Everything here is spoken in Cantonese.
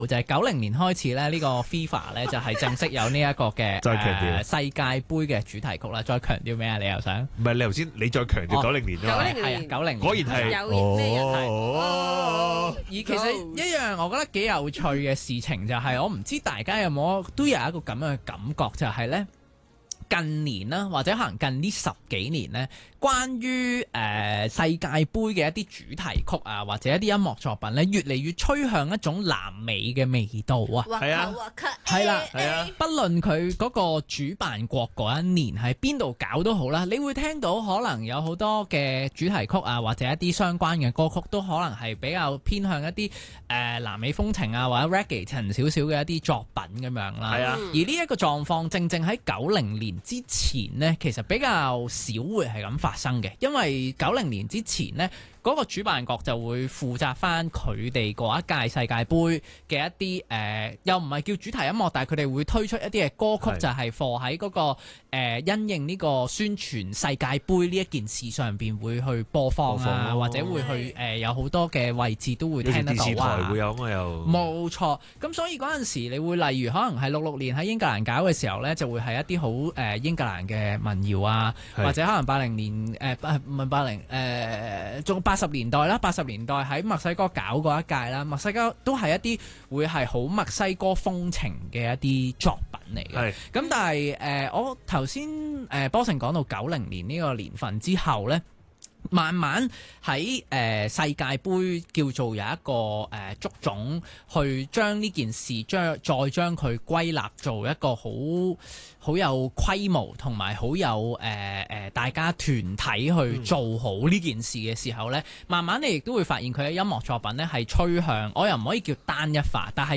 就係90年開始咧，呢個 FIFA 咧就係正式有呢一個嘅世界盃嘅主題曲啦。再強調咩啊？你又想？ 唔係你頭先你再強調90年啊嘛？ 係啊，90年果然係有咩人而其實一樣我覺得幾有趣嘅事情就係，我唔知大家有冇都有一個咁樣嘅感覺，就係咧近年啦，或者可能近呢10幾年咧，關於世界盃嘅一啲主題曲啊，或者一啲音樂作品咧，越嚟越趨向一種南美嘅味道啊。 係啊， 係啦， 係啊， 不論佢嗰個主辦國嗰一年喺邊度搞都好啦，你會聽到可能有好多嘅主題曲啊，或者一啲相關嘅歌曲都可能係比較偏向一啲南美風情啊，或者 reggaeton 少少嘅一啲作品咁樣啦。 係啊， 而呢一個狀況正正喺90年之前呢，其實比較少會係咁發生嘅，因為90年之前呢，嗰個主辦國就會負責翻佢哋嗰一屆世界盃嘅一啲又唔係叫主題音樂，但係佢哋會推出一啲嘅歌曲，就係放喺嗰個因應呢個宣傳世界盃呢一件事上邊會去播放啊，或者會去有好多嘅位置都會聽得到啊。電視台會有啊又。 冇錯，咁所以嗰陣時你會例如可能係66年喺英格蘭搞嘅時候呢，就會係一啲好英格蘭嘅民謠啊，或者可能80年唔係80仲80年代啦，80年代喺墨西哥搞過一屆啦，墨西哥都係一啲會係好墨西哥風情嘅一啲作品嚟嘅。咁但係我頭先波成講到90年呢個年份之後呢，慢慢喺世界盃叫做有一個足總去將呢件事再將佢歸納做一個好有規模同埋好有大家團體去做好呢件事嘅時候呢，慢慢你亦都會發現佢嘅音樂作品呢係趨向，我又唔可以叫單一化，但係